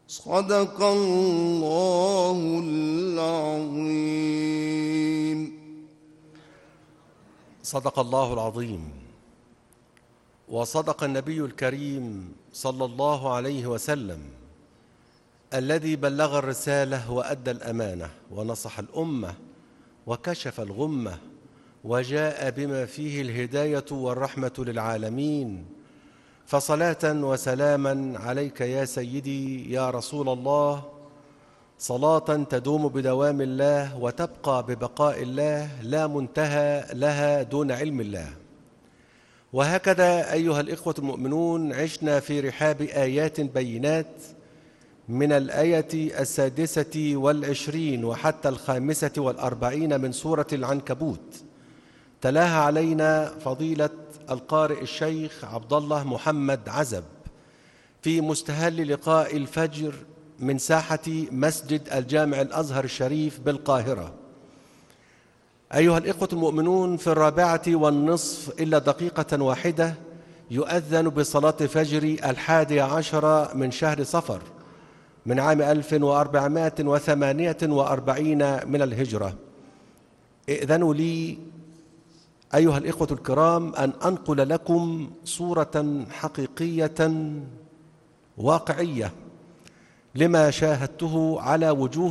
صدق الله العظيم. صدق الله العظيم، وصدق النبي الكريم صلى الله عليه وسلم الذي بلغ الرسالة وأدى الأمانة ونصح الأمة وكشف الغمة وجاء بما فيه الهداية والرحمة للعالمين. فصلاة وسلاما عليك يا سيدي يا رسول الله، صلاة تدوم بدوام الله وتبقى ببقاء الله لا منتهى لها دون علم الله. وهكذا أيها الإخوة المؤمنون عشنا في رحاب آيات بينات من الآية 26 وحتى 45 من سورة العنكبوت، تلاها علينا فضيلة القارئ الشيخ عبد الله محمد عزب في مستهل لقاء الفجر من ساحة مسجد الجامع الأزهر الشريف بالقاهرة. أيها الإخوة المؤمنون، في 4:15 إلا دقيقة واحدة يؤذن بصلاة فجر 11 من شهر صفر من عام 1448 من الهجرة. ائذنوا لي أيها الإخوة الكرام أن أنقل لكم صورة حقيقية واقعية لما شاهدته على وجوه